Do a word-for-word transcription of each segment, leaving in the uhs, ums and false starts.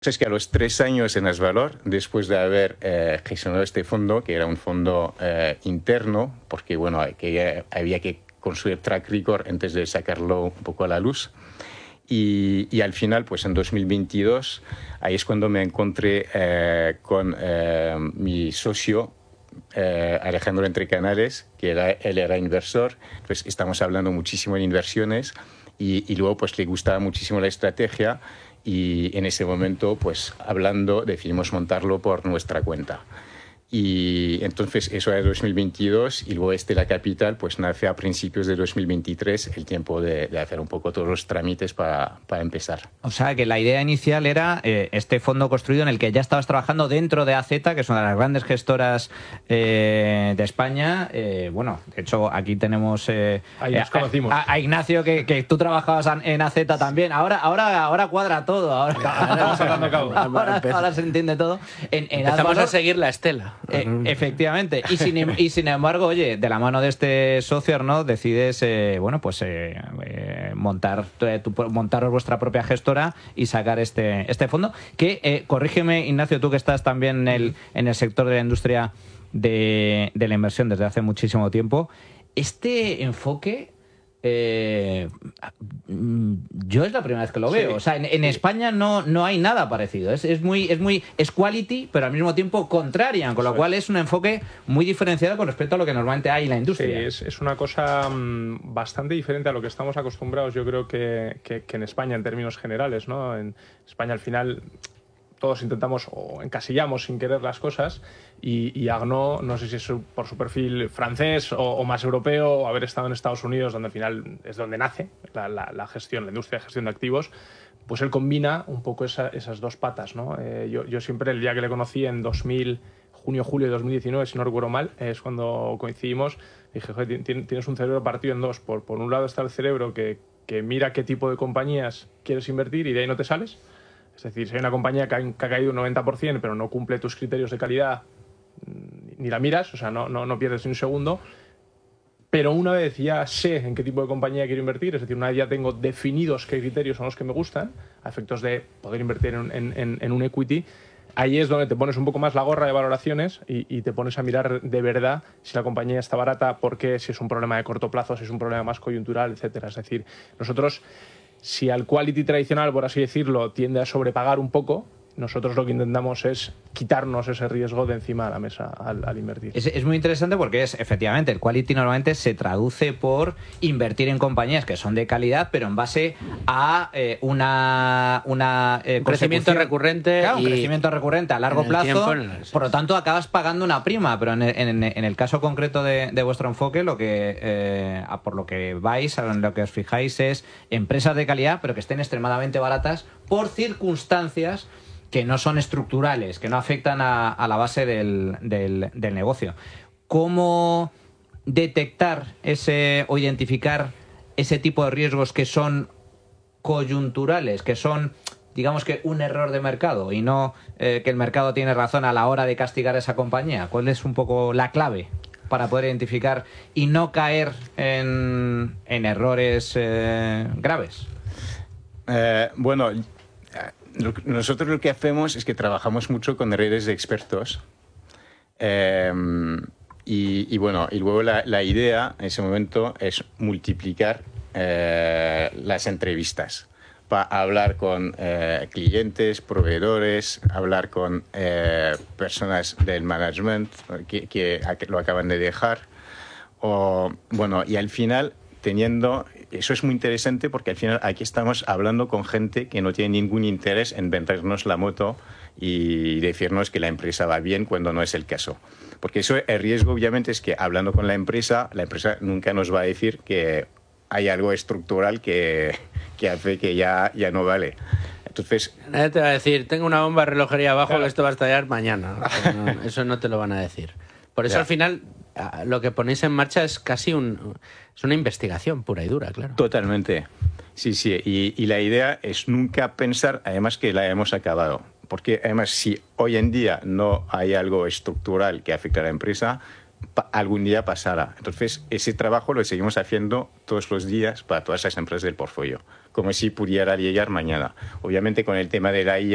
Es que a los tres años en Asvalor, después de haber eh, gestionado este fondo, que era un fondo eh, interno, porque bueno, que había que construir track record antes de sacarlo un poco a la luz, y, y al final, pues en dos mil veintidós, ahí es cuando me encontré eh, con eh, mi socio, eh, Alejandro Entrecanales, que era, él era inversor, pues estamos hablando muchísimo de inversiones, y, y luego pues le gustaba muchísimo la estrategia, y en ese momento, pues hablando, decidimos montarlo por nuestra cuenta. Y entonces eso era dos mil veintidós, y luego este La Capital pues nace a principios de dos mil veintitrés, el tiempo de, de hacer un poco todos los trámites para, para empezar. O sea que la idea inicial era eh, este fondo construido en el que ya estabas trabajando dentro de A Z, que es una de las grandes gestoras eh, de España. Eh, bueno, de hecho aquí tenemos eh, Ahí nos conocimos. A, a Ignacio, que, que tú trabajabas en A Z también. Ahora, ahora, ahora cuadra todo. Ahora, ahora, ahora, ahora se entiende todo. En, en Empezamos Asvalor, a seguir la estela. Eh, efectivamente. Y sin, y sin embargo, oye, de la mano de este socio, Arnaud, decides, eh, bueno, pues eh, eh, montar, tu, montar vuestra propia gestora y sacar este, este fondo. Que, eh, corrígeme, Ignacio, tú que estás también en el, en el sector de la industria de, de la inversión desde hace muchísimo tiempo. Este enfoque... Eh, yo es la primera vez que lo veo. Sí, o sea, en, en sí. España no, no hay nada parecido. Es, es muy, es muy, es quality, pero al mismo tiempo contrarian, con lo cual es un enfoque muy diferenciado con respecto a lo que normalmente hay en la industria. Sí, es, es una cosa mmm, bastante diferente a lo que estamos acostumbrados, yo creo que, que, que en España en términos generales, ¿no? En España al final todos intentamos o encasillamos sin querer las cosas, y, y Arnaud, no sé si es por su perfil francés o, o más europeo, o haber estado en Estados Unidos, donde al final es donde nace la, la, la gestión, la industria de gestión de activos, pues él combina un poco esa, esas dos patas, ¿no? Eh, yo, yo siempre, el día que le conocí en dos mil, junio, julio de dos mil diecinueve, si no recuerdo mal, es cuando coincidimos, dije, joder, tienes un cerebro partido en dos. Por, por un lado está el cerebro que, que mira qué tipo de compañías quieres invertir y de ahí no te sales. Es decir, si hay una compañía que ha, que ha caído un noventa por ciento pero no cumple tus criterios de calidad, ni la miras, o sea, no, no, no pierdes ni un segundo. Pero una vez ya sé en qué tipo de compañía quiero invertir, es decir, una vez ya tengo definidos qué criterios son los que me gustan, a efectos de poder invertir en, en, en un equity, ahí es donde te pones un poco más la gorra de valoraciones y, y te pones a mirar de verdad si la compañía está barata, por qué, si es un problema de corto plazo, si es un problema más coyuntural, etcétera. Es decir, nosotros... Si al quality tradicional, por así decirlo, tiende a sobrepagar un poco, nosotros lo que intentamos es quitarnos ese riesgo de encima de la mesa al, al invertir. Es, es muy interesante porque es, efectivamente, el quality normalmente se traduce por invertir en compañías que son de calidad, pero en base a eh, una, una eh, un crecimiento recurrente. Claro, y un crecimiento recurrente a largo plazo. Tiempo, el... Por lo tanto, acabas pagando una prima, pero en, en, en el caso concreto de, de vuestro enfoque, lo que eh, por lo que vais, en lo que os fijáis es empresas de calidad, pero que estén extremadamente baratas por circunstancias que no son estructurales, que no afectan a, a la base del, del, del negocio. ¿Cómo detectar ese o identificar ese tipo de riesgos que son coyunturales, que son, digamos que, un error de mercado y no eh, que el mercado tiene razón a la hora de castigar a esa compañía? ¿Cuál es un poco la clave para poder identificar y no caer en, en errores eh, graves? Eh, bueno... Nosotros lo que hacemos es que trabajamos mucho con redes de expertos eh, y, y bueno, y luego la, la idea en ese momento es multiplicar eh, las entrevistas para hablar con eh, clientes, proveedores, hablar con eh, personas del management que, que lo acaban de dejar, o, bueno, y al final teniendo... Eso es muy interesante porque al final aquí estamos hablando con gente que no tiene ningún interés en vendernos la moto y decirnos que la empresa va bien cuando no es el caso. Porque eso, el riesgo obviamente es que hablando con la empresa, la empresa nunca nos va a decir que hay algo estructural que, que hace que ya, ya no vale. Entonces... Nadie te va a decir, tengo una bomba de relojería abajo, claro, que esto va a estallar mañana. No, eso no te lo van a decir. Por eso, ya, al final, lo que ponéis en marcha es casi un... Es una investigación pura y dura, claro. Totalmente. Sí, sí. Y, y la idea es nunca pensar, además, que la hemos acabado. Porque, además, si hoy en día no hay algo estructural que afecte a la empresa, pa- algún día pasará. Entonces, ese trabajo lo seguimos haciendo todos los días para todas las empresas del portfolio, como si pudiera llegar mañana. Obviamente, con el tema de la I A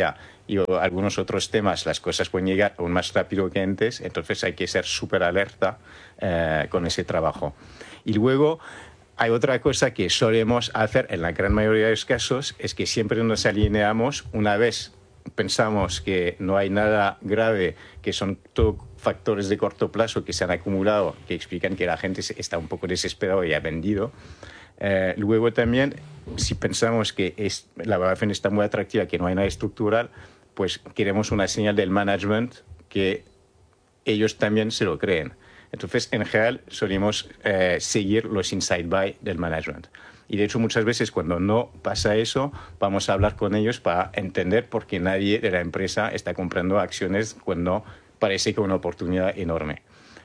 y o algunos otros temas las cosas pueden llegar aún más rápido que antes, entonces hay que ser súper alerta eh, con ese trabajo. Y luego hay otra cosa que solemos hacer en la gran mayoría de los casos, es que siempre nos alineamos una vez pensamos que no hay nada grave, que son todo factores de corto plazo que se han acumulado, que explican que la gente está un poco desesperada y ha vendido. Eh, luego también, si pensamos que es, la valoración está muy atractiva, que no hay nada estructural, pues queremos una señal del management que ellos también se lo creen. Entonces, en general, solemos eh, seguir los inside buy del management. Y de hecho, muchas veces cuando no pasa eso, vamos a hablar con ellos para entender por qué nadie de la empresa está comprando acciones cuando parece que hay una oportunidad enorme.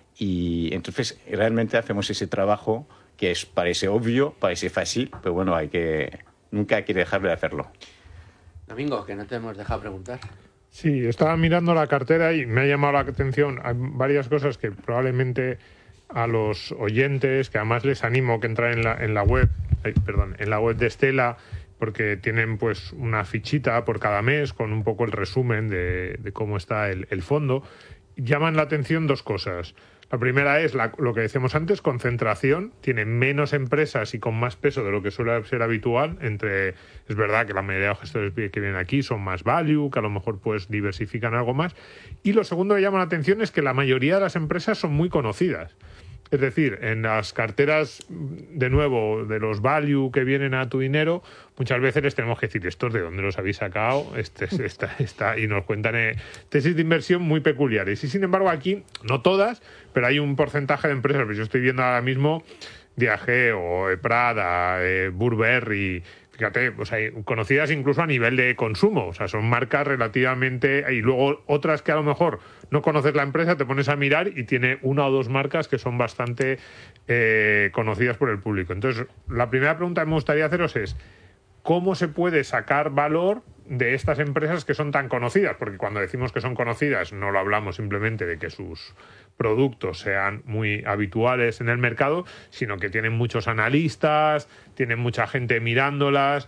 Y entonces, realmente hacemos ese trabajo que es, parece obvio, parece fácil, pero bueno, hay que, nunca hay que dejar de hacerlo. Domingo, que no te hemos dejado preguntar. Sí, estaba mirando la cartera y me ha llamado la atención. Hay varias cosas que probablemente a los oyentes, que además les animo que entren en la, en la web, ay, perdón, en la web de Stella, porque tienen pues una fichita por cada mes con un poco el resumen de, de cómo está el, el fondo. Llaman la atención dos cosas. La primera es la, lo que decíamos antes, concentración. Tiene menos empresas y con más peso de lo que suele ser habitual. Entre, es verdad que la mayoría de los gestores que vienen aquí son más value, que a lo mejor pues diversifican algo más. Y lo segundo que llama la atención es que la mayoría de las empresas son muy conocidas. Es decir, en las carteras, de nuevo, de los value que vienen a tu dinero, muchas veces les tenemos que decir, ¿estos de dónde los habéis sacado? Este, esta, esta, y nos cuentan eh, tesis de inversión muy peculiares. Y sin embargo aquí, no todas, pero hay un porcentaje de empresas, pues yo estoy viendo ahora mismo Diageo, Prada, eh, Burberry, fíjate, o sea, conocidas incluso a nivel de consumo, o sea, son marcas relativamente, y luego otras que a lo mejor no conoces la empresa, te pones a mirar y tiene una o dos marcas que son bastante eh, conocidas por el público. Entonces, la primera pregunta que me gustaría haceros es, ¿cómo se puede sacar valor de estas empresas que son tan conocidas? Porque cuando decimos que son conocidas no lo hablamos simplemente de que sus productos sean muy habituales en el mercado, sino que tienen muchos analistas, tienen mucha gente mirándolas.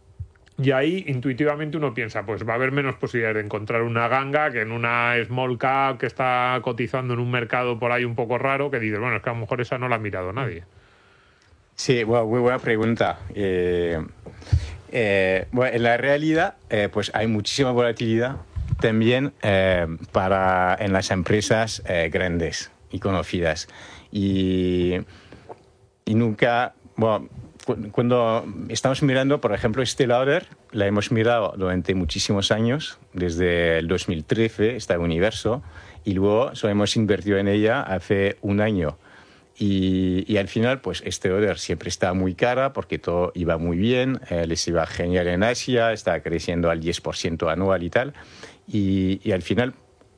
Y ahí intuitivamente uno piensa, pues va a haber menos posibilidades de encontrar una ganga que en una small cap que está cotizando en un mercado por ahí un poco raro, que dices, bueno, es que a lo mejor esa no la ha mirado nadie. Sí, bueno, muy buena pregunta. Eh, eh, bueno, en la realidad, eh, pues hay muchísima volatilidad también eh, para en las empresas eh, grandes y conocidas. Y, y nunca, bueno, cuando estamos mirando, por ejemplo, Estée Lauder, la hemos mirado durante muchísimos años, desde el dos mil trece, está en Universo, y luego solo hemos invertido en ella hace un año. Y, y al final, pues Estée Lauder siempre estaba muy cara porque todo iba muy bien, eh, les iba genial en Asia, estaba creciendo al diez por ciento anual y tal. Y, y al final,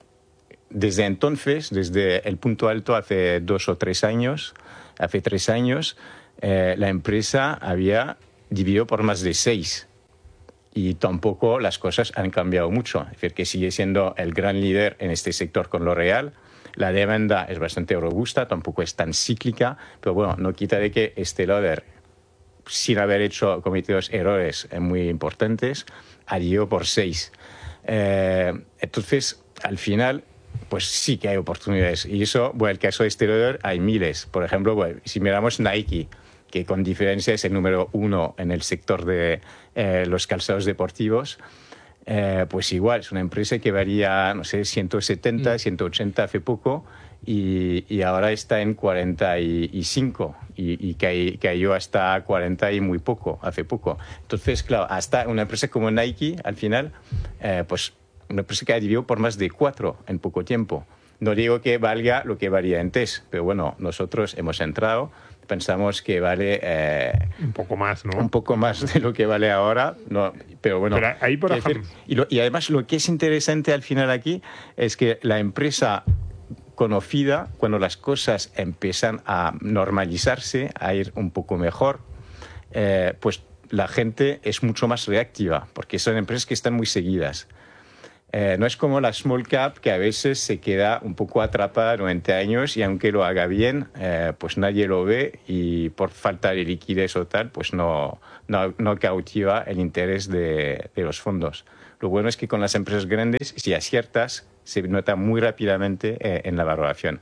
desde entonces, desde el punto alto hace dos o tres años, hace tres años, eh, la empresa había dividido por más de seis. Y tampoco las cosas han cambiado mucho. Es decir, que sigue siendo el gran líder en este sector con L'Oréal. La demanda es bastante robusta, tampoco es tan cíclica, pero bueno, no quita de que Estée Lauder, sin haber hecho cometidos errores muy importantes, ha ido por seis. Eh, entonces, al final, pues sí que hay oportunidades. Y eso, bueno, el caso de Estée Lauder hay miles. Por ejemplo, bueno, si miramos Nike, que con diferencia es el número uno en el sector de eh, los calzados deportivos, eh, pues igual, es una empresa que valía, no sé, ciento setenta, mm. ciento ochenta hace poco y, y ahora está en cuarenta y cinco y, y cayó, cayó hasta cuarenta y muy poco, hace poco. Entonces, claro, hasta una empresa como Nike, al final, eh, pues una empresa que ha dividido por más de cuatro en poco tiempo. No digo que valga lo que valía antes, pero bueno, nosotros hemos entrado, pensamos que vale eh, un poco más, ¿no? Un poco más de lo que vale ahora, no, pero bueno. Pero ahí, por ejemplo, decir, y, lo, y además lo que es interesante al final aquí es que la empresa conocida, cuando las cosas empiezan a normalizarse, a ir un poco mejor, eh, pues la gente es mucho más reactiva, porque son empresas que están muy seguidas. Eh, no es como la small cap, que a veces se queda un poco atrapada durante años y aunque lo haga bien, eh, pues nadie lo ve y por falta de liquidez o tal, pues no, no, no cautiva el interés de, de los fondos. Lo bueno es que con las empresas grandes, si aciertas, se nota muy rápidamente eh, en la valoración.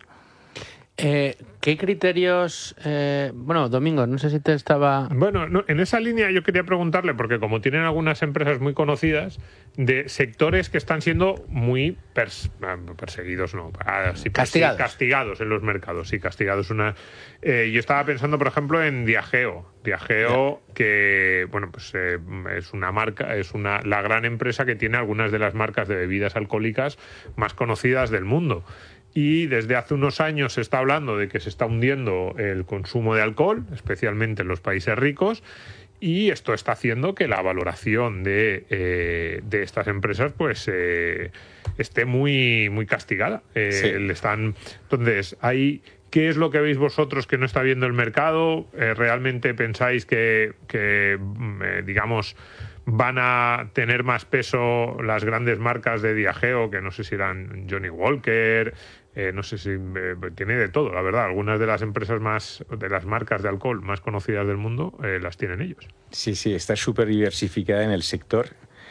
Eh, ¿Qué criterios...? Eh, bueno, Domingo, no sé si te estaba... Bueno, no, en esa línea yo quería preguntarle, porque como tienen algunas empresas muy conocidas, de sectores que están siendo muy pers perseguidos, no, ah, sí, castigados. Sí, castigados en los mercados, sí, castigados. Una, eh, yo estaba pensando, por ejemplo, en Diageo. Diageo, yeah. que, bueno, pues eh, es una marca, es una la gran empresa que tiene algunas de las marcas de bebidas alcohólicas más conocidas del mundo. Y desde hace unos años se está hablando de que se está hundiendo el consumo de alcohol, especialmente en los países ricos, y esto está haciendo que la valoración de, eh, de estas empresas pues eh, esté muy, muy castigada. Eh, sí. le están, entonces, hay... ¿Qué es lo que veis vosotros que no está viendo el mercado? Eh, ¿Realmente pensáis que, que eh, digamos, van a tener más peso las grandes marcas de Diageo, que no sé si eran Johnny Walker, eh, no sé si eh, tiene de todo, la verdad? Algunas de las empresas más, de las marcas de alcohol más conocidas del mundo, eh, las tienen ellos. Sí, sí, está súper diversificada en el sector.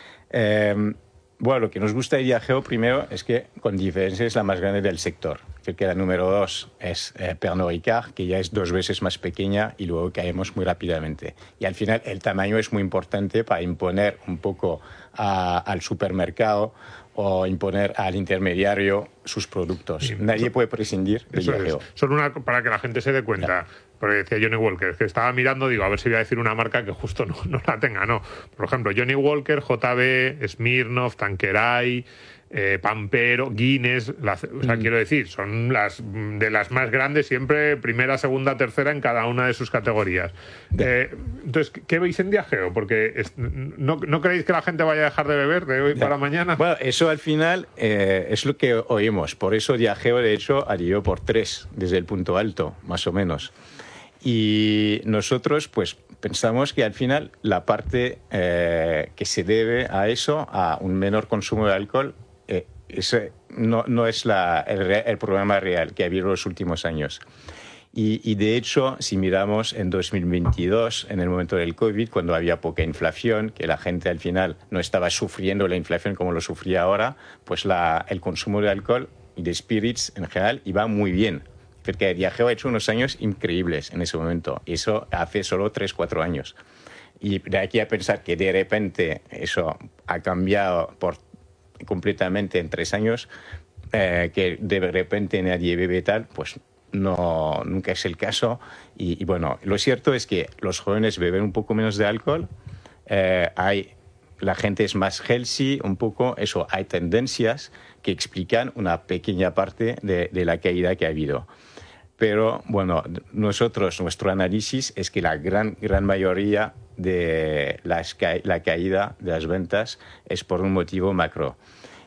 Eh, bueno, lo que nos gusta de Diageo primero es que con diferencia es la más grande del sector. Creo que la número dos es eh, Pernod Ricard, que ya es dos veces más pequeña y luego caemos muy rápidamente. Y al final el tamaño es muy importante para imponer un poco a, al supermercado o imponer al intermediario sus productos. Sí, Nadie eso, puede prescindir de Diageo. Es. Solo una, para que la gente se dé cuenta. Ya. Porque decía Johnny Walker, que estaba mirando, digo, a ver si voy a decir una marca que justo no, no la tenga, no. Por ejemplo, Johnny Walker, J B, Smirnoff, Tanqueray, eh, Pampero, Guinness, la, o sea, mm. quiero decir, son las de las más grandes, siempre primera, segunda, tercera en cada una de sus categorías. Eh, entonces, ¿qué veis en Diageo? Porque es, ¿no, ¿no creéis que la gente vaya a dejar de beber de hoy ya. para mañana? Bueno, eso al final eh, es lo que oímos. Por eso Diageo, de hecho, alió por tres desde el punto alto, más o menos. Y nosotros, pues, pensamos que al final la parte eh, que se debe a eso, a un menor consumo de alcohol, eh, ese no, no es la, el, el problema real que ha habido en los últimos años. Y, y de hecho, si miramos en dos mil veintidós, en el momento del COVID, cuando había poca inflación, que la gente al final no estaba sufriendo la inflación como lo sufría ahora, pues la, el consumo de alcohol y de spirits en general iba muy bien. Porque Diageo ha hecho unos años increíbles en ese momento. Y eso hace solo tres, cuatro años. Y de aquí a pensar que de repente eso ha cambiado por, completamente en tres años, eh, que de repente nadie bebe tal, pues no, nunca es el caso. Y, y bueno, lo cierto es que los jóvenes beben un poco menos de alcohol. Eh, hay, la gente es más healthy, un poco. Eso, hay tendencias que explican una pequeña parte de, de la caída que ha habido. Pero, bueno, nosotros, nuestro análisis es que la gran, gran mayoría de las ca la caída de las ventas es por un motivo macro.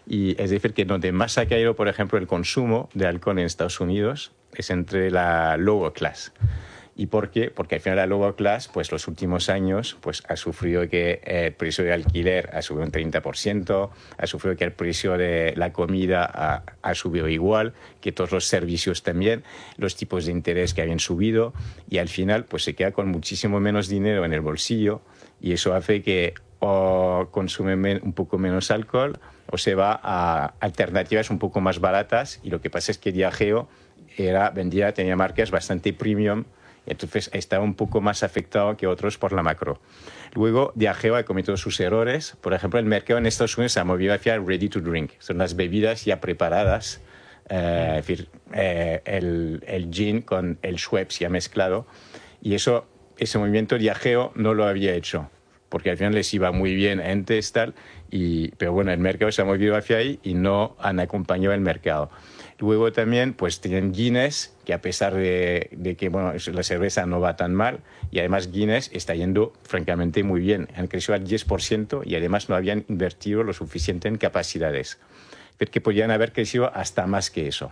Y es decir, que donde más ha caído, por ejemplo, el consumo de alcohol en Estados Unidos es entre la lower class. ¿Y por qué? Porque al final la lower class, pues los últimos años, pues ha sufrido que el precio de alquiler ha subido un treinta por ciento, ha sufrido que el precio de la comida ha, ha subido igual, que todos los servicios también, los tipos de interés que habían subido, y al final pues se queda con muchísimo menos dinero en el bolsillo, y eso hace que o consume un poco menos alcohol o se va a alternativas un poco más baratas, y lo que pasa es que Diageo era, vendía, tenía marcas bastante premium, entonces estaba un poco más afectado que otros por la macro. Luego, Diageo ha cometido sus errores. Por ejemplo, el mercado en Estados Unidos se ha movido hacia el ready to drink. Son las bebidas ya preparadas. Eh, es decir, eh, el, el gin con el Schweppes ya mezclado. Y eso, ese movimiento Diageo no lo había hecho, porque al final les iba muy bien antes, tal. Y, pero bueno, el mercado se ha movido hacia ahí y no han acompañado el mercado. Luego también pues tienen Guinness, que a pesar de, de que bueno, la cerveza no va tan mal, y además Guinness está yendo francamente muy bien. Han crecido al diez por ciento y además no habían invertido lo suficiente en capacidades, porque podían haber crecido hasta más que eso.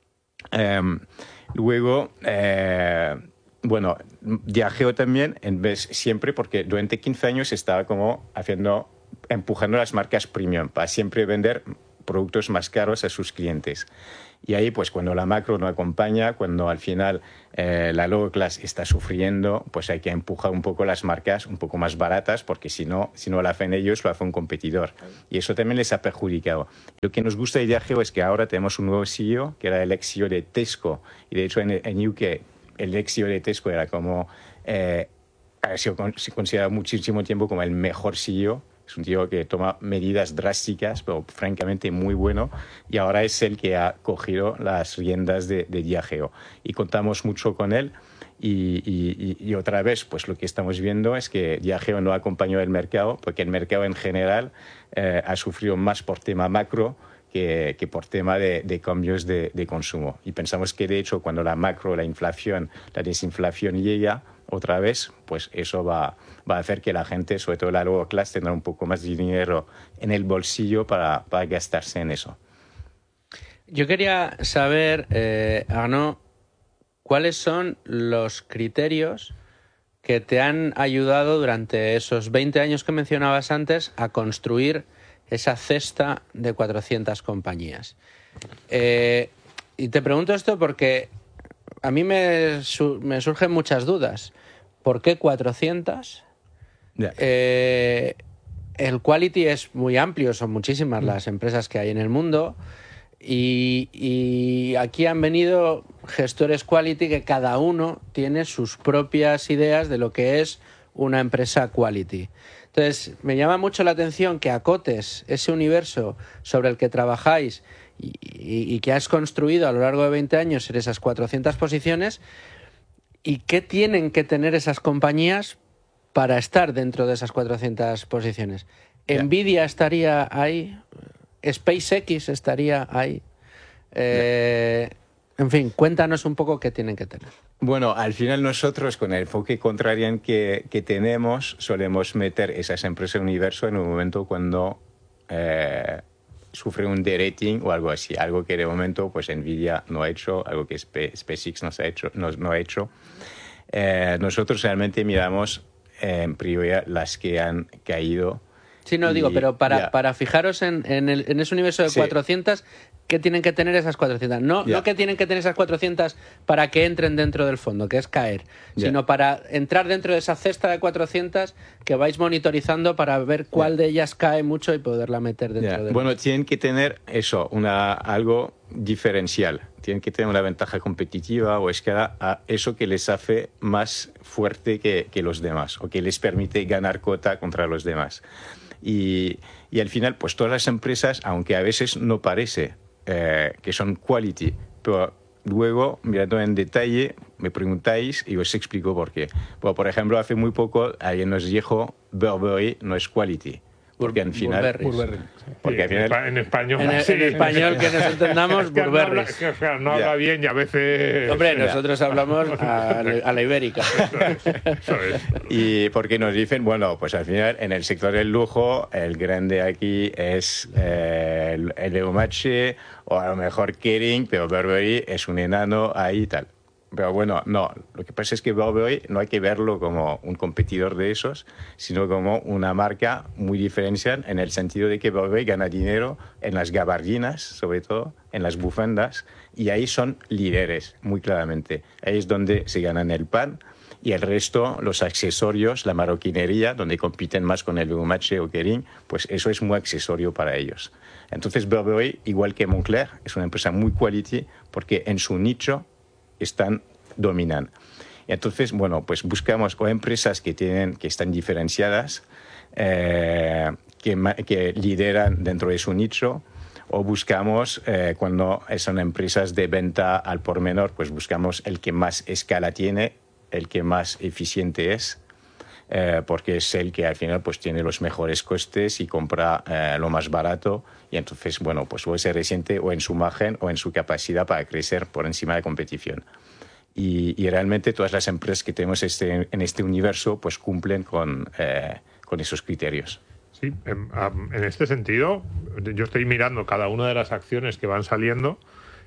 Um, luego, eh, bueno, Diageo también, en vez siempre, porque durante quince años estaba como haciendo empujando las marcas premium para siempre vender productos más caros a sus clientes. Y ahí, pues cuando la macro no acompaña, cuando al final eh, la low class está sufriendo, pues hay que empujar un poco las marcas un poco más baratas, porque si no, si no lo hacen ellos, lo hace un competidor. Y eso también les ha perjudicado. Lo que nos gusta de Diageo es que ahora tenemos un nuevo C E O, que era el ex C E O de Tesco. Y de hecho en, en U K, el ex C E O de Tesco era como... Eh, ha sido se considera muchísimo tiempo como el mejor C E O. Es un tío que toma medidas drásticas, pero francamente muy bueno. Y ahora es el que ha cogido las riendas de, de Diageo. Y contamos mucho con él. Y, y, y otra vez, pues lo que estamos viendo es que Diageo no acompañó el mercado, porque el mercado en general eh, ha sufrido más por tema macro que, que por tema de, de cambios de, de consumo. Y pensamos que, de hecho, cuando la macro, la inflación, la desinflación llega otra vez, pues eso va, va a hacer que la gente, sobre todo la lower class, tendrá un poco más de dinero en el bolsillo para, para gastarse en eso. Yo quería saber, eh, Arnaud, ¿cuáles son los criterios que te han ayudado durante esos veinte años que mencionabas antes a construir esa cesta de cuatrocientas compañías? Eh, y te pregunto esto porque a mí me, su- me surgen muchas dudas. ¿Por qué cuatrocientas? Yeah. Eh, el quality es muy amplio, son muchísimas las empresas que hay en el mundo. Y, y aquí han venido gestores quality que cada uno tiene sus propias ideas de lo que es una empresa quality. Entonces, me llama mucho la atención que acotes ese universo sobre el que trabajáis y, y, y que has construido a lo largo de veinte años en esas cuatrocientas posiciones, y qué tienen que tener esas compañías para estar dentro de esas cuatrocientas posiciones. Yeah. Nvidia estaría ahí, SpaceX estaría ahí. Eh, en fin, cuéntanos un poco qué tienen que tener. Bueno, al final nosotros, con el enfoque contrarian que, que tenemos, solemos meter esas empresas en el universo en un momento cuando eh, sufre un derating o algo así, algo que de momento pues Nvidia no ha hecho, algo que Spe- SpaceX no ha hecho. No, no ha hecho. Eh, nosotros realmente miramos eh, en prioridad las que han caído. Sí, no y- digo, pero para, ya. para fijaros en, en, el- en ese universo de Sí. cuatrocientas, ¿qué tienen que tener esas cuatrocientas? No, Ya. no que tienen que tener esas cuatrocientas para que entren dentro del fondo, que es caer, Ya. sino para entrar dentro de esa cesta de cuatrocientas que vais monitorizando para ver cuál de ellas cae mucho y poderla meter dentro Ya. del... Bueno, tienen que tener eso, una, algo diferencial. Tienen que tener una ventaja competitiva o escala a eso que les hace más fuerte que, que los demás o que les permite ganar cuota contra los demás. Y, y al final, pues todas las empresas, aunque a veces no parece eh, que son quality, pero luego, mirando en detalle, me preguntáis y os explico por qué. Bueno, por ejemplo, hace muy poco alguien nos dijo Burberry no es quality. Porque al final... Burberry. Burberry, sí. Porque al Sí, final- en español. En, sí. en español, que nos entendamos, Es que no habla, Burberry. es que, o sea, no habla Ya. bien y a veces... Hombre, nosotros hablamos a, la- a la ibérica. Eso es. Y porque nos dicen, bueno, pues al final en el sector del lujo el grande aquí es eh, el, el E U M H o a lo mejor Kering, pero Burberry es un enano ahí y tal. Pero bueno, no, lo que pasa es que Burberry no hay que verlo como un competidor de esos, sino como una marca muy diferencial en el sentido de que Burberry gana dinero en las gabardinas, sobre todo, en las bufandas, y ahí son líderes, muy claramente. Ahí es donde se ganan el pan. Y el resto, los accesorios, la marroquinería, donde compiten más con el E U M H o Kering, pues eso es muy accesorio para ellos. Entonces Burberry, igual que Moncler, es una empresa muy quality porque en su nicho están, dominan. Y entonces, bueno, pues buscamos o empresas que, tienen, que están diferenciadas, eh, que, ma- que lideran dentro de su nicho, o buscamos, eh, cuando son empresas de venta al por menor, pues buscamos el que más escala tiene, el que más eficiente es, eh, porque es el que al final pues tiene los mejores costes y compra eh, lo más barato, y entonces, bueno, pues puede ser reciente o en su margen o en su capacidad para crecer por encima de competición. Y, y realmente todas las empresas que tenemos este, en este universo pues cumplen con, eh, con esos criterios. Sí, en, en este sentido, yo estoy mirando cada una de las acciones que van saliendo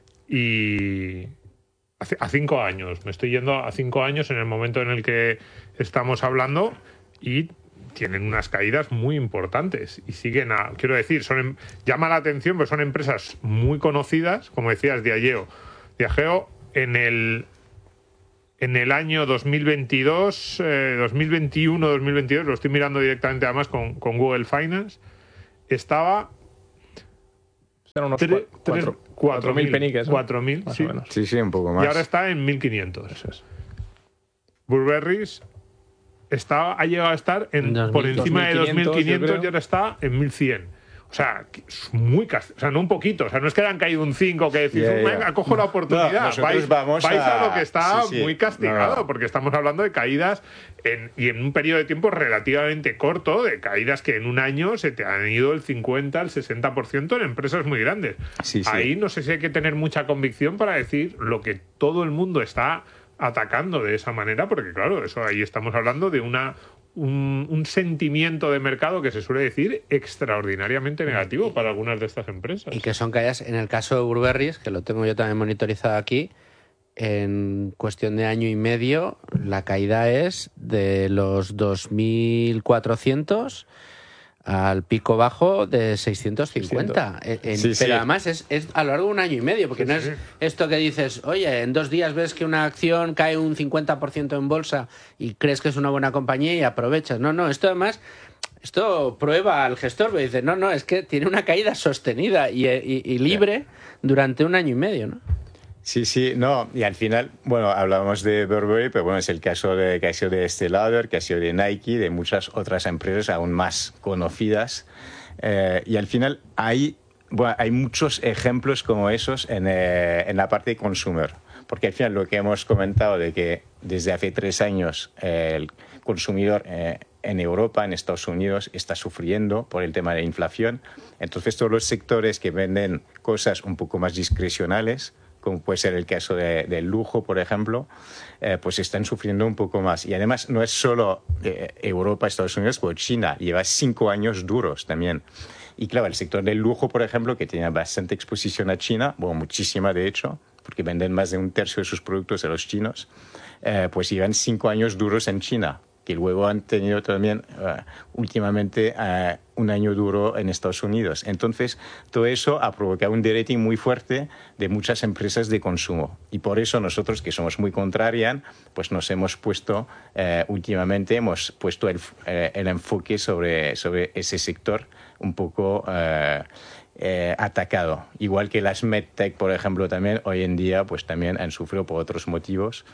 y a cinco años, me estoy yendo a cinco años en el momento en el que estamos hablando y tienen unas caídas muy importantes y siguen a, quiero decir, son llama la atención porque son empresas muy conocidas, como decías, Diageo. Diageo en el en el año dos mil veintidós, eh, dos mil veintiuno, dos mil veintidós, lo estoy mirando directamente además con, con Google Finance, estaba eran unos tre, cuatro, tres, cuatro mil peniques, ¿no? cuatro mil, más sí. o menos. Sí, sí, un poco más. Y ahora está en mil quinientos. Eso es. Burberry's está, ha llegado a estar en, por encima de dos mil quinientos y ahora está en mil cien. O sea, es muy cast... o sea, no un poquito. O sea, no es que hayan caído un cinco que decís, yeah, yeah. venga, cojo la oportunidad. No, vais, vamos vais a... a lo que está sí, sí. muy castigado, no, no. porque estamos hablando de caídas en... y en un periodo de tiempo relativamente corto, de caídas que en un año se te han ido el cincuenta, el sesenta por ciento en empresas muy grandes. Sí, sí. Ahí no sé si hay que tener mucha convicción para decir lo que todo el mundo está atacando de esa manera, porque claro, eso ahí estamos hablando de una un, un sentimiento de mercado que se suele decir extraordinariamente negativo para algunas de estas empresas. Y que son caídas, en el caso de Burberry's, que lo tengo yo también monitorizado aquí, en cuestión de año y medio, la caída es de los dos mil cuatrocientos al pico bajo de seiscientos cincuenta. En, en, sí, pero sí. además es, es a lo largo de un año y medio, porque Sí, no es sí. esto que dices, oye, en dos días ves que una acción cae un cincuenta por ciento en bolsa y crees que es una buena compañía y aprovechas. No, no, esto además, esto prueba al gestor, pero dice, no, no, es que tiene una caída sostenida y, y, y libre durante un año y medio, ¿no? Sí, sí, no, y al final, bueno, hablábamos de Burberry, pero bueno, es el caso de, que ha sido de Estée Lauder, que ha sido de Nike, de muchas otras empresas aún más conocidas. Eh, y al final hay, bueno, hay muchos ejemplos como esos en, eh, en la parte de consumer. Porque al final lo que hemos comentado de que desde hace tres años eh, el consumidor eh, en Europa, en Estados Unidos, está sufriendo por el tema de inflación. Entonces todos los sectores que venden cosas un poco más discrecionales, como puede ser el caso de, del lujo, por ejemplo, eh, pues están sufriendo un poco más. Y además no es solo eh, Europa, Estados Unidos, pero China lleva cinco años duros también. Y claro, el sector del lujo, por ejemplo, que tiene bastante exposición a China, bueno, muchísima de hecho, porque venden más de un tercio de sus productos a los chinos, eh, pues llevan cinco años duros en China, que luego han tenido también uh, últimamente uh, un año duro en Estados Unidos. Entonces, todo eso ha provocado un de-rating muy fuerte de muchas empresas de consumo. Y por eso nosotros, que somos muy contrarian, pues nos hemos puesto, uh, últimamente, hemos puesto el, uh, el enfoque sobre, sobre ese sector un poco uh, eh, atacado. Igual que las MedTech, por ejemplo, también hoy en día pues también han sufrido por otros motivos.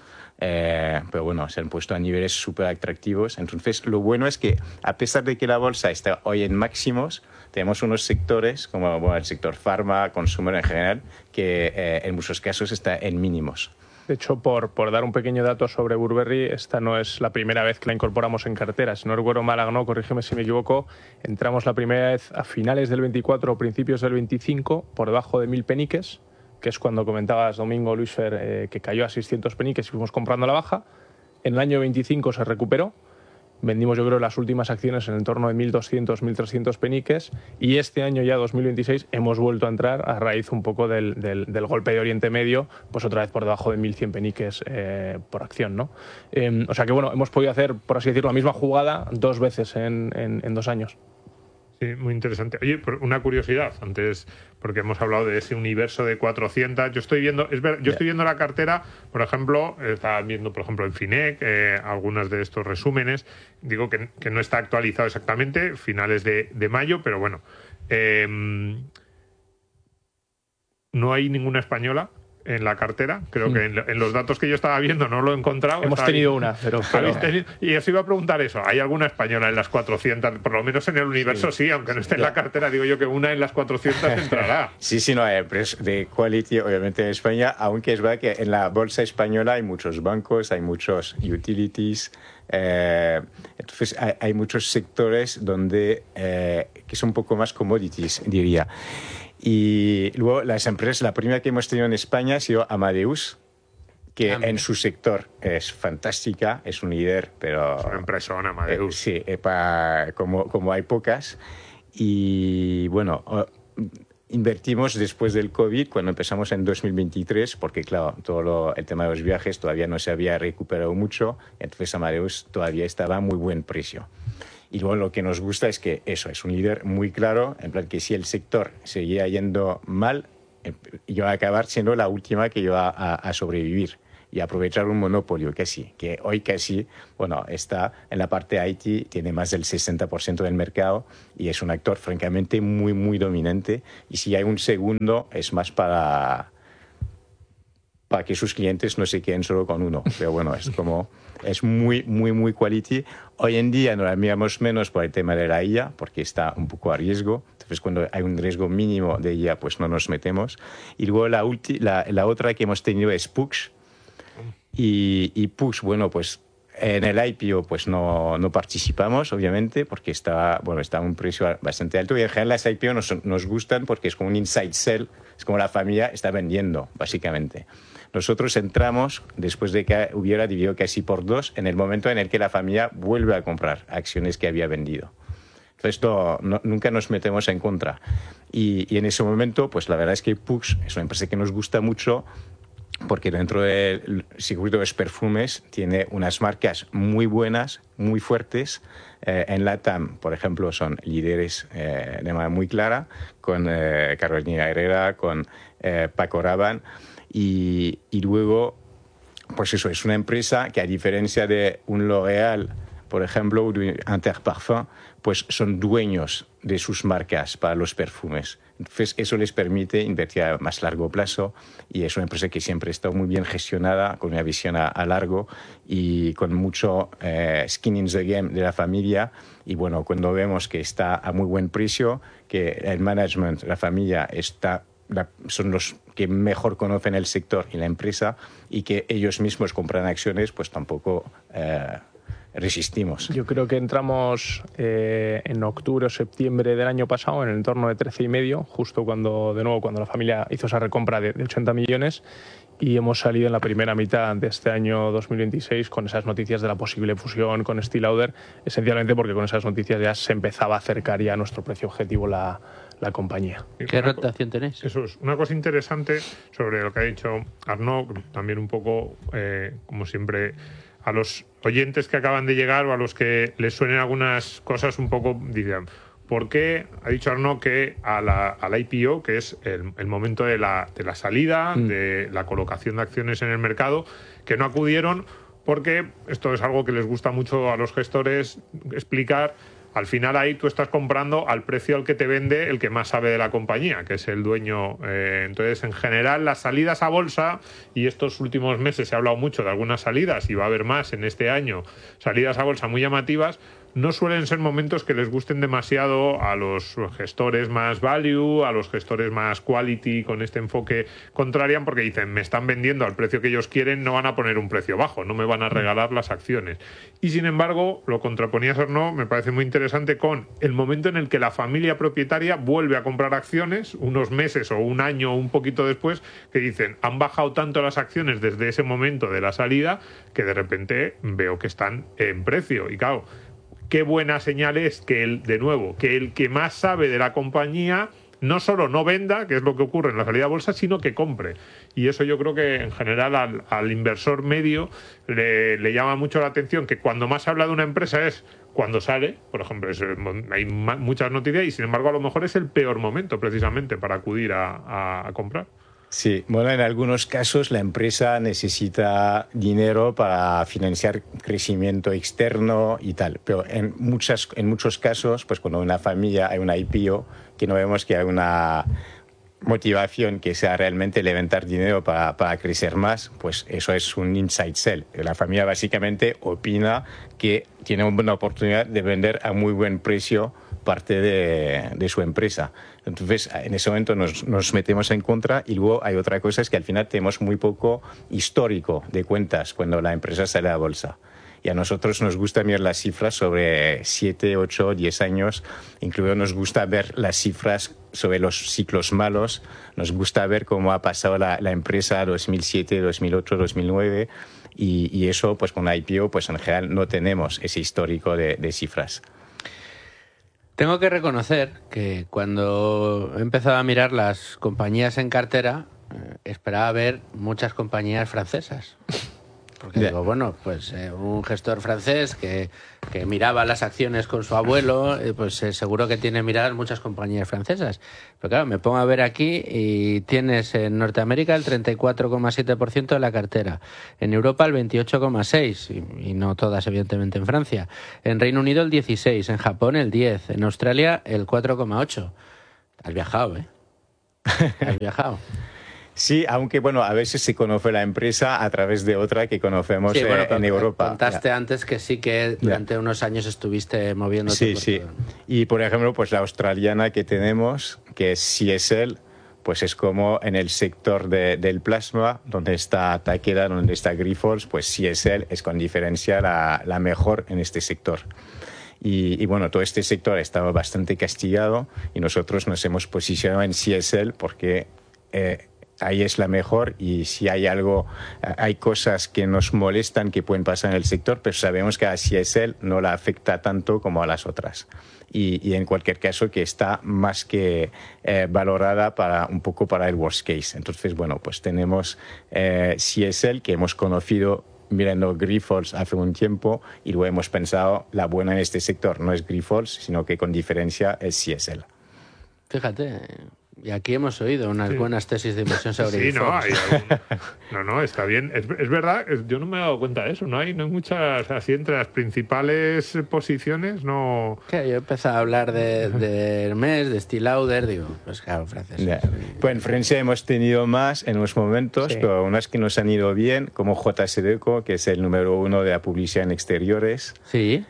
Eh, pero bueno, se han puesto a niveles súper atractivos. Entonces, lo bueno es que, a pesar de que la bolsa está hoy en máximos, tenemos unos sectores, como bueno, el sector farma, consumer en general, que eh, en muchos casos está en mínimos. De hecho, por, por dar un pequeño dato sobre Burberry, esta no es la primera vez que la incorporamos en cartera. Si no recuerdo mal, no, corrígeme si me equivoco, entramos la primera vez a finales del veinticuatro o principios del veinticinco, por debajo de mil peniques, que es cuando comentabas, Domingo, Luis Fer, eh, que cayó a seiscientos peniques y fuimos comprando a la baja. En el año veinticinco se recuperó. Vendimos, yo creo, las últimas acciones en el entorno de mil doscientos, mil trescientos peniques. Y este año, ya dos mil veintiséis, hemos vuelto a entrar a raíz un poco del, del, del golpe de Oriente Medio, pues otra vez por debajo de mil cien peniques eh, por acción, ¿no? Eh, o sea que, bueno, hemos podido hacer, por así decirlo, la misma jugada dos veces en, en, en dos años. Sí, muy interesante. Oye, una curiosidad, antes, porque hemos hablado de ese universo de cuatrocientas. Yo estoy viendo, es ver, yo estoy viendo la cartera, por ejemplo, estaba viendo, por ejemplo, en Finec, eh, algunos de estos resúmenes. Digo que, que no está actualizado exactamente, finales de, de mayo, pero bueno. Eh, no hay ninguna española en la cartera. Creo que en, en los datos que yo estaba viendo no lo he encontrado. Hemos Estaba tenido ahí. una, pero... pero... Tenido? Y os iba a preguntar eso. ¿Hay alguna española en las cuatrocientas? Por lo menos en el universo sí, sí, aunque no esté en la cartera. Digo yo que una en las cuatrocientas entrará. Sí, sí, no hay empresas de quality, obviamente, en España, aunque es verdad que en la bolsa española hay muchos bancos, hay muchos utilities, eh, entonces hay, hay muchos sectores donde eh, que son un poco más commodities, diría. Y luego las empresas, la primera que hemos tenido en España ha sido Amadeus, que ah, en su sector es fantástica, es un líder, pero... Es una empresona, Amadeus. Eh, sí, eh, pa, como, como hay pocas. Y bueno, invertimos después del COVID, cuando empezamos en dos mil veintitrés, porque claro, todo lo, el tema de los viajes todavía no se había recuperado mucho, entonces Amadeus todavía estaba a muy buen precio. Y luego lo que nos gusta es que eso, es un líder muy claro, en plan que si el sector seguía yendo mal, iba a acabar siendo la última que iba a, a sobrevivir y aprovechar un monopolio casi, que hoy casi, bueno, está en la parte I T, tiene más del sesenta por ciento del mercado y es un actor francamente muy, muy dominante. Y si hay un segundo, es más para, para que sus clientes no se queden solo con uno. Pero bueno, es como, es muy, muy, muy quality. Hoy en día nos la miramos menos por el tema de la I A, porque está un poco a riesgo. Entonces, cuando hay un riesgo mínimo de I A, pues no nos metemos. Y luego la, ulti, la, la otra que hemos tenido es Pux. Y, y Pux, bueno, pues en el I P O pues no, no participamos, obviamente, porque está, bueno, está a un precio bastante alto. Y en general las I P O nos, nos gustan porque es como un inside sell, es como la familia está vendiendo, básicamente. Nosotros entramos después de que hubiera dividido casi por dos en el momento en el que la familia vuelve a comprar acciones que había vendido. Entonces, no, no, nunca nos metemos en contra. Y, y en ese momento, pues la verdad es que Pux es una empresa que nos gusta mucho, porque dentro del circuito de los perfumes tiene unas marcas muy buenas, muy fuertes. Eh, en LATAM, por ejemplo, son líderes eh, de manera muy clara, con eh, Carolina Herrera, con eh, Paco Rabanne. Y, y luego, pues eso, es una empresa que a diferencia de un L'Oréal, por ejemplo, o de Interparfum, pues son dueños de sus marcas para los perfumes. Entonces, eso les permite invertir a más largo plazo y es una empresa que siempre está muy bien gestionada, con una visión a, a largo y con mucho eh, skin in the game de la familia. Y bueno, cuando vemos que está a muy buen precio, que el management, la familia, está, la, son los que mejor conocen el sector y la empresa y que ellos mismos compran acciones, pues tampoco... Eh, resistimos. Yo creo que entramos eh, en octubre o septiembre del año pasado en el entorno de trece y medio, justo cuando de nuevo cuando la familia hizo esa recompra de, de ochenta millones, y hemos salido en la primera mitad de este año dos mil veintiséis con esas noticias de la posible fusión con Estée Lauder, esencialmente porque con esas noticias ya se empezaba a acercar ya a nuestro precio objetivo la, la compañía. ¿Qué rotación tenéis? Eso es una cosa interesante sobre lo que ha dicho Arnaud, también un poco, eh, como siempre, a los oyentes que acaban de llegar o a los que les suenen algunas cosas un poco, dirían, ¿por qué ha dicho Arnaud que a la, al I P O, que es el, el momento de la, de la salida, mm. de la colocación de acciones en el mercado, que no acudieron? Porque esto es algo que les gusta mucho a los gestores explicar. Al final ahí tú estás comprando al precio al que te vende el que más sabe de la compañía, que es el dueño. Eh, entonces, en general, las salidas a bolsa, y estos últimos meses se ha hablado mucho de algunas salidas, y va a haber más en este año, salidas a bolsa muy llamativas, no suelen ser momentos que les gusten demasiado a los gestores más value, a los gestores más quality, con este enfoque contrarian, porque dicen, me están vendiendo al precio que ellos quieren, no van a poner un precio bajo, no me van a regalar las acciones. Y sin embargo, lo contraponías, Arnaud, me parece muy interesante con el momento en el que la familia propietaria vuelve a comprar acciones, unos meses o un año o un poquito después, que dicen, han bajado tanto las acciones desde ese momento de la salida, que de repente veo que están en precio. Y claro, qué buena señal es que, el, de nuevo, que el que más sabe de la compañía no solo no venda, que es lo que ocurre en la salida a bolsa, sino que compre. Y eso yo creo que en general al, al inversor medio le, le llama mucho la atención, que cuando más se habla de una empresa es cuando sale, por ejemplo, es, hay muchas noticias y sin embargo a lo mejor es el peor momento precisamente para acudir a, a, a comprar. Sí, bueno, en algunos casos la empresa necesita dinero para financiar crecimiento externo y tal, pero en, muchas, en muchos casos, pues cuando una familia hay una I P O, que no vemos que hay una motivación que sea realmente levantar dinero para, para crecer más, pues eso es un inside sell. La familia básicamente opina que tiene una buena oportunidad de vender a muy buen precio parte de, de su empresa. Entonces, en ese momento nos, nos metemos en contra y luego hay otra cosa, es que al final tenemos muy poco histórico de cuentas cuando la empresa sale a bolsa. Y a nosotros nos gusta mirar las cifras sobre siete, ocho, diez años. Incluso nos gusta ver las cifras sobre los ciclos malos. Nos gusta ver cómo ha pasado la, la empresa dos mil siete, dos mil ocho, dos mil nueve. Y, y eso, pues con I P O, pues en general no tenemos ese histórico de, de cifras. Tengo que reconocer que cuando he empezado a mirar las compañías en cartera, eh, esperaba ver muchas compañías francesas. Porque Ya. digo, bueno, pues eh, un gestor francés que, que miraba las acciones con su abuelo, eh, pues eh, seguro que tiene miradas muchas compañías francesas. Pero claro, me pongo a ver aquí y tienes en Norteamérica el treinta y cuatro coma siete por ciento de la cartera, en Europa el veintiocho coma seis por ciento, y, y no todas evidentemente en Francia, en Reino Unido el dieciséis por ciento, en Japón el diez por ciento, en Australia el cuatro coma ocho por ciento. Has viajado, ¿eh? Has viajado. Sí, aunque bueno, a veces se conoce la empresa a través de otra que conocemos Sí, bueno, eh, pero en Europa. contaste Ya. antes que sí que durante unos años estuviste moviéndote Sí, por sí. todo. Y por ejemplo, pues la australiana que tenemos, que es C S L, pues es como en el sector de, del plasma, donde está Takeda, donde está Grifols, pues C S L es con diferencia la, la mejor en este sector. Y, y bueno, todo este sector estaba bastante castigado y nosotros nos hemos posicionado en C S L porque eh, ahí es la mejor, y si hay algo, hay cosas que nos molestan que pueden pasar en el sector, pero sabemos que a C S L no la afecta tanto como a las otras. Y, y en cualquier caso que está más que eh, valorada para un poco para el worst case. Entonces, bueno, pues tenemos eh, C S L que hemos conocido mirando Grifols hace un tiempo y luego hemos pensado la buena en este sector no es Grifols, sino que con diferencia es C S L. Fíjate, y aquí hemos oído unas Sí. buenas tesis de inversión sobre Sí, no, Grifols. hay algún- no, no, está bien. Es, es verdad, es- yo no me he dado cuenta de eso. No hay, no hay muchas, así entre las principales posiciones, no. Que yo he empezado a hablar de, de Hermès, de Estée Lauder, digo, pues claro, francés. Ya. Pues en Francia hemos tenido más en unos momentos, Sí. pero unas que nos han ido bien, como J C Deco, que es el número uno de la publicidad en exteriores. Sí,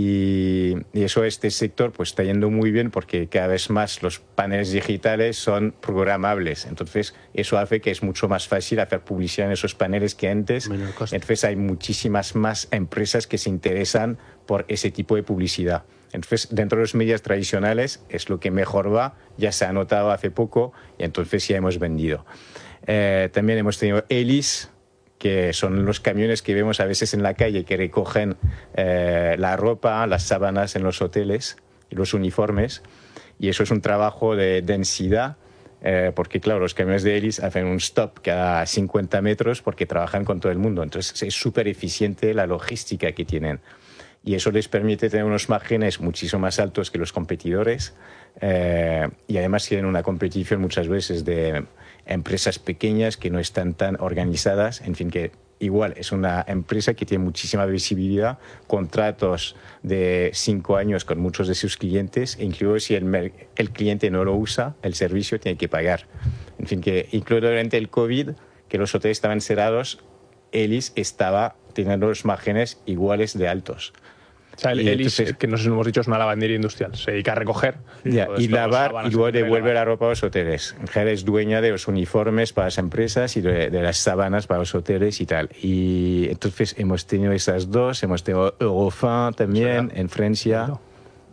Y, y eso, este sector, pues está yendo muy bien porque cada vez más los paneles digitales son programables. Entonces, eso hace que es mucho más fácil hacer publicidad en esos paneles que antes. Menor coste. Entonces, hay muchísimas más empresas que se interesan por ese tipo de publicidad. Entonces, dentro de los medios tradicionales es lo que mejor va, ya se ha notado hace poco y entonces ya hemos vendido. Eh, también hemos tenido Elis, que son los camiones que vemos a veces en la calle que recogen eh, la ropa, las sábanas en los hoteles y los uniformes. Y eso es un trabajo de densidad, eh, porque claro, los camiones de Elis hacen un stop cada cincuenta metros porque trabajan con todo el mundo. Entonces es súper eficiente la logística que tienen. Y eso les permite tener unos márgenes muchísimo más altos que los competidores. Eh, y además tienen una competición muchas veces de empresas pequeñas que no están tan organizadas. En fin, que igual es una empresa que tiene muchísima visibilidad, contratos de cinco años con muchos de sus clientes, e incluso si el, mer- el cliente no lo usa, el servicio tiene que pagar. En fin, que incluso durante el COVID, que los hoteles estaban cerrados, Elis estaba teniendo los márgenes iguales de altos. O sea, el Y Elis, entonces- que no sé si lo hemos dicho, es una lavandería industrial. Se dedica a recoger Ya, todo y esto, lavar sábanas, y luego etcétera, devuelve lavar. la ropa a los hoteles. En general es dueña de los uniformes para las empresas y de, de las sábanas para los hoteles y tal. Y entonces hemos tenido esas dos, hemos tenido Eurofin también Sí, en Francia. Bonito.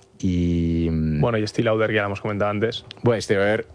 Y mm, Bueno, y Estée Lauder, ya lo hemos comentado antes. bueno, este a ver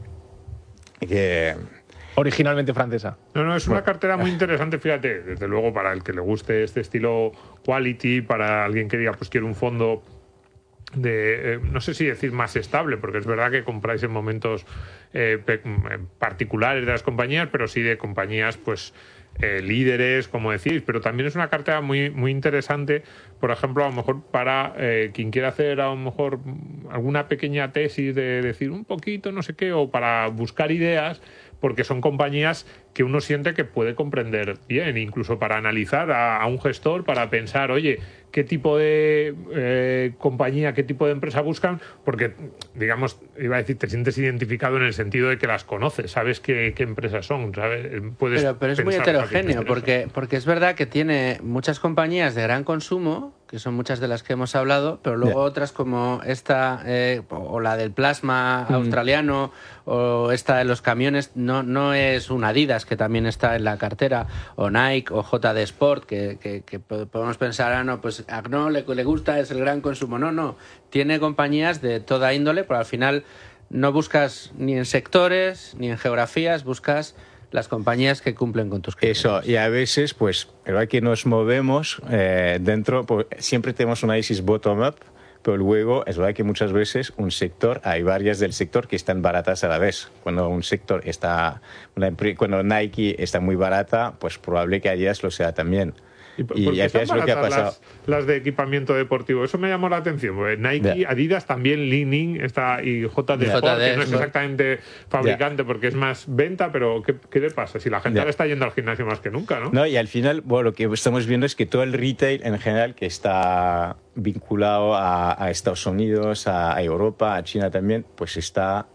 que Originalmente francesa. No, no, es una cartera muy interesante, fíjate, desde luego para el que le guste este estilo quality, para alguien que diga, pues quiero un fondo de, eh, no sé si decir más estable, porque es verdad que compráis en momentos eh, pe- particulares de las compañías, pero sí de compañías, pues, eh, líderes, como decís, pero también es una cartera muy, muy interesante, por ejemplo, a lo mejor para eh, quien quiera hacer a lo mejor alguna pequeña tesis de decir un poquito, no sé qué, o para buscar ideas, porque son compañías que uno siente que puede comprender bien, incluso para analizar a, a un gestor, para pensar, oye, qué tipo de eh, compañía, qué tipo de empresa buscan, porque, digamos, iba a decir, te sientes identificado en el sentido de que las conoces, sabes qué, qué empresas son, ¿sabes? Puedes pero, pero es muy pensar, ¿para qué te heterogéneo, interesa? porque, porque es verdad que tiene muchas compañías de gran consumo, que son muchas de las que hemos hablado, pero luego Ya. otras como esta, eh, o la del plasma australiano, o esta de los camiones, no, no es un Adidas, que también está en la cartera, o Nike, o J D Sport, que, que, que podemos pensar, ah, no, pues a Agno le, le gusta, es el gran consumo. No, no, tiene compañías de toda índole, pero al final no buscas ni en sectores, ni en geografías, buscas las compañías que cumplen con tus criterios. eso, y a veces, pues, pero hay que nos movemos eh, dentro, pues, siempre tenemos un análisis bottom-up, pero luego es verdad que muchas veces un sector, hay varias del sector que están baratas a la vez. Cuando un sector está, una, empre- cuando Nike está muy barata, pues probable que Adidas lo sea también. ¿Y, por, y ¿por qué al final es están lo que ha baratas pasado. Las, las de equipamiento deportivo? Eso me llamó la atención. Porque Nike, Ya. Adidas también, Li-Ning está, y J D Ya. Sport, J D que no es Sport. exactamente fabricante porque es más venta, pero ¿qué, qué le pasa? Si la gente Ya. ahora está yendo al gimnasio más que nunca, ¿no? No, y al final, bueno, lo que estamos viendo es que todo el retail en general, que está vinculado a, a Estados Unidos, a, a Europa, a China también, pues está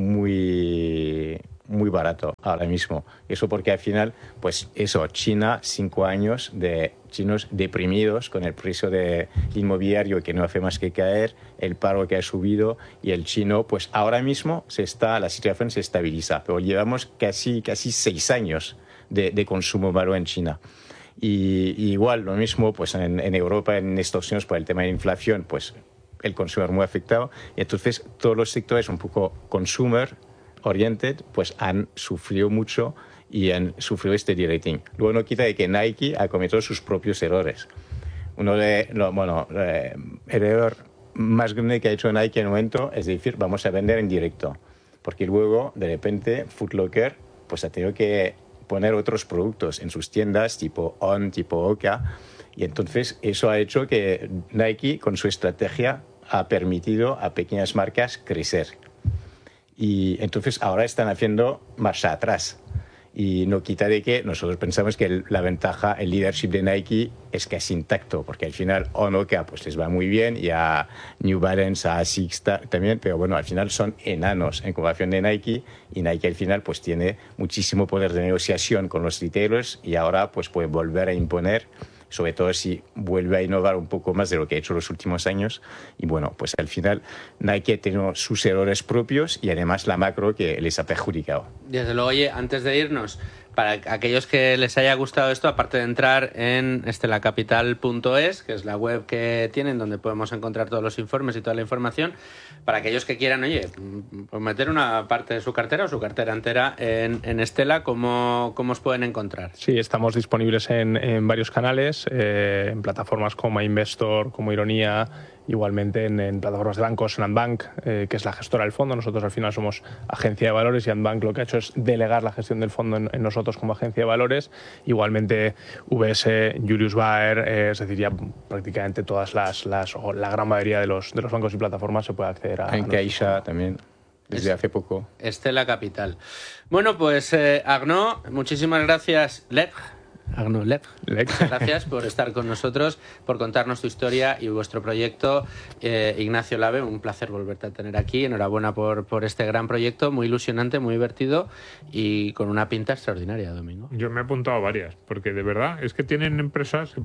muy, muy barato ahora mismo. Eso porque al final, pues eso, China, cinco años de chinos deprimidos con el precio de inmobiliario que no hace más que caer, el paro que ha subido, y el chino, pues ahora mismo se está, la situación se estabiliza, pero llevamos casi, casi seis años de, de consumo malo en China. Y, y igual, lo mismo pues en, en Europa, en Estados Unidos, por el tema de inflación, pues el consumidor muy afectado. Y entonces todos los sectores un poco consumer oriented pues han sufrido mucho y han sufrido este de-rating. Luego no quita de que Nike ha cometido sus propios errores. Uno de, no, bueno, eh, el error más grande que ha hecho Nike en el momento es decir, vamos a vender en directo. Porque luego, de repente, Foot Locker pues ha tenido que poner otros productos en sus tiendas, tipo On, tipo Oka, y entonces eso ha hecho que Nike, con su estrategia, ha permitido a pequeñas marcas crecer. Y entonces ahora están haciendo marcha atrás. Y no quita de que nosotros pensamos que el, la ventaja, el leadership de Nike es casi intacto, porque al final On, Oka pues les va muy bien, y a New Balance, a Asics también, pero bueno, al final son enanos en comparación de Nike, y Nike al final pues tiene muchísimo poder de negociación con los retailers, y ahora pues puede volver a imponer, sobre todo si vuelve a innovar un poco más de lo que ha hecho los últimos años. Y bueno, pues al final Nike ha tenido sus errores propios y además la macro que les ha perjudicado. Desde luego, oye, antes de irnos, para aquellos que les haya gustado esto, aparte de entrar en estelacapital punto es, que es la web que tienen, donde podemos encontrar todos los informes y toda la información, para aquellos que quieran, oye, pues meter una parte de su cartera o su cartera entera en, en Estela, ¿cómo, ¿cómo os pueden encontrar? Sí, estamos disponibles en, en varios canales, eh, en plataformas como Investor, como Ironía, igualmente en, en plataformas de bancos, en Andbank, eh, que es la gestora del fondo. Nosotros al final somos agencia de valores y Andbank lo que ha hecho es delegar la gestión del fondo en, en nosotros como agencia de valores. Igualmente V S, Julius Baer, eh, es decir, ya prácticamente todas las, las o la gran mayoría de los, de los bancos y plataformas se puede acceder a... En Caixa también, desde Es- hace poco. Estela Capital. Bueno, pues eh, Arnaud, muchísimas gracias. Lev. Arnaud Lev. Lex. Gracias por estar con nosotros, por contarnos tu historia y vuestro proyecto. Eh, Ignacio Lave, un placer volverte a tener aquí. Enhorabuena por, por este gran proyecto, muy ilusionante, muy divertido y con una pinta extraordinaria, Domingo. Yo me he apuntado a varias, porque de verdad es que tienen empresas...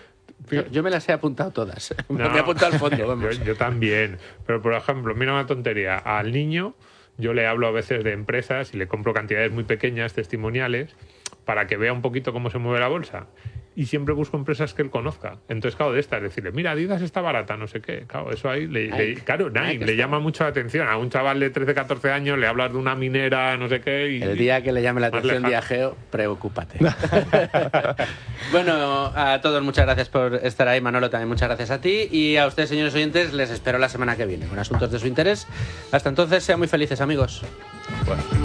Yo, yo me las he apuntado todas. No, Me he apuntado al fondo, vamos. Yo, yo también. Pero, por ejemplo, mira una tontería. Al niño yo le hablo a veces de empresas y le compro cantidades muy pequeñas, testimoniales, para que vea un poquito cómo se mueve la bolsa. Y siempre busco empresas que él conozca. Entonces, claro, de estas, decirle, mira, Adidas está barata, no sé qué. Claro, eso ahí, le, Nike. le- claro, Nike, Nike le está llama mucho la atención. A un chaval de trece, catorce años le hablas de una minera, no sé qué. Y, El día que le llame la más atención lejano. Diageo, preocúpate. Bueno, a todos muchas gracias por estar ahí. Manolo, también muchas gracias a ti. Y a ustedes, señores oyentes, les espero la semana que viene con asuntos de su interés. Hasta entonces, sean muy felices, amigos. Bueno.